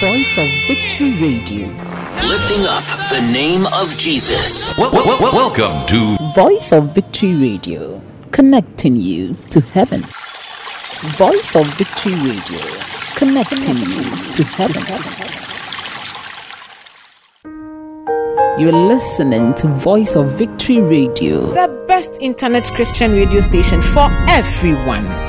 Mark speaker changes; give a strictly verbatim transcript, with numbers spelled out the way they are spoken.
Speaker 1: Voice of Victory Radio.
Speaker 2: Lifting up the name of Jesus.
Speaker 3: Well, well, well, welcome to
Speaker 1: Voice of Victory Radio, connecting you to heaven. Voice of Victory Radio, connecting you to heaven. You're listening to Voice of Victory Radio,
Speaker 4: the best internet Christian radio station for everyone.